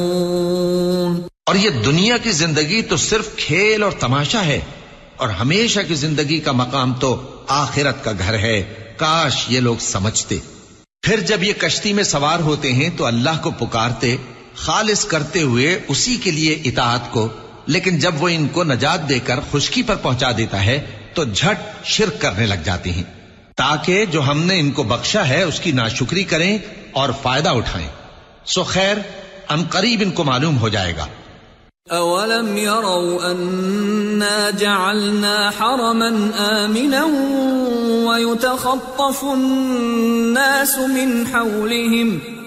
और ये दुनिया की जिंदगी तो सिर्फ खेल और तमाशा है, और हमेशा की जिंदगी का मकाम तो आखिरत का घर है। काश ये लोग समझते। फिर जब ये कश्ती में सवार होते हैं तो अल्लाह को पुकारते, खालिस करते हुए उसी के लिए इताअत को, लेकिन जब वो इनको नजात देकर खुशकी पर पहुंचा देता है तो झट शिर्क करने लग जाते हैं, ताकि जो हमने इनको बख्शा है उसकी नाशुक्री करें और फायदा उठाएं। सो खैर अनकरीब इनको मालूम हो जाएगा। अवलम यरौ अन्ना जअलना हरमन आमिनन व युतखत्तफु अन्नासु मिन हौलिहिम